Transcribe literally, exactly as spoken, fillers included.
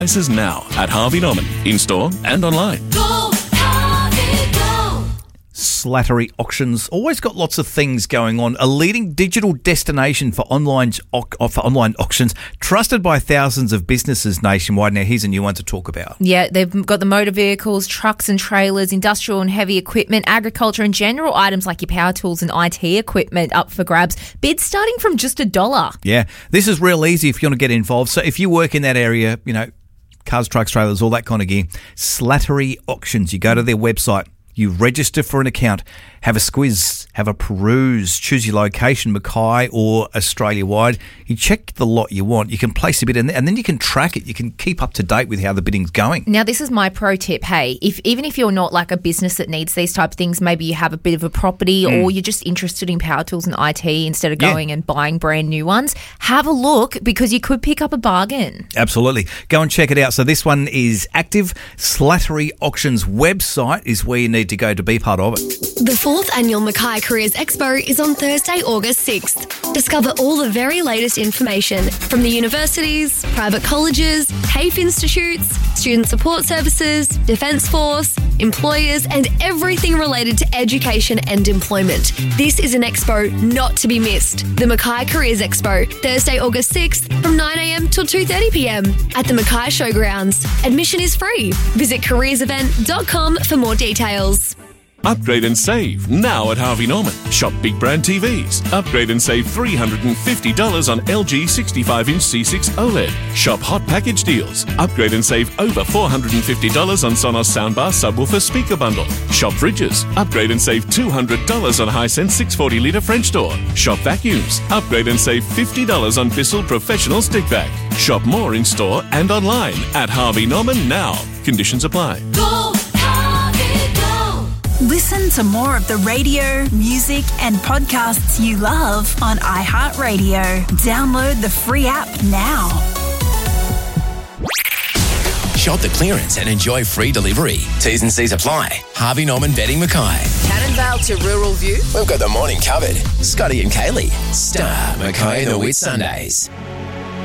Prices now at Harvey Norman, in-store and online. Go, Harvey, go! Slattery Auctions, always got lots of things going on. A leading digital destination for online for online auctions, trusted by thousands of businesses nationwide. Now, here's a new one to talk about. Yeah, they've got the motor vehicles, trucks and trailers, industrial and heavy equipment, agriculture and general items like your power tools and I T equipment up for grabs. Bids starting from just a dollar. Yeah, this is real easy if you want to get involved. So if you work in that area, you know, cars, trucks, trailers, all that kind of gear, Slattery Auctions. You go to their website, you register for an account, have a squiz, have a peruse, choose your location, Mackay or Australia-wide. You check the lot you want. You can place a bid in there, and then you can track it. You can keep up to date with how the bidding's going. Now, this is my pro tip. Hey, if even if you're not like a business that needs these type of things, maybe you have a bit of a property mm. or you're just interested in power tools and I T instead of going yeah. and buying brand new ones, have a look because you could pick up a bargain. Absolutely. Go and check it out. So this one is active. Slattery Auctions website is where you need to go to be part of it. The fourth annual Mackay Careers Expo is on Thursday, August sixth. Discover all the very latest information from the universities, private colleges, TAFE institutes, student support services, Defence Force, employers, and everything related to education and employment. This is an expo not to be missed. The Mackay Careers Expo, Thursday, August sixth from nine a m till two thirty p m at the Mackay Showgrounds. Admission is free. Visit careers event dot com for more details. Upgrade and save now at Harvey Norman. Shop big brand T Vs. Upgrade and save three hundred fifty dollars on L G sixty-five inch C six OLED. Shop hot package deals. Upgrade and save over four hundred fifty dollars on Sonos soundbar subwoofer speaker bundle. Shop fridges. Upgrade and save two hundred dollars on Hisense six hundred forty litre French door. Shop vacuums. Upgrade and save fifty dollars on Bissell professional stick vac. Shop more in store and online at Harvey Norman now. Conditions apply. Go, Harvey, go! Listen to more of the radio, music and podcasts you love on iHeartRadio. Download the free app now. Shop the clearance and enjoy free delivery. T's and C's apply. Harvey Norman Bedding Mackay. Cannonvale to Rural View. We've got the morning covered. Scotty and Kaylee. Star Mackay the Wit Sundays.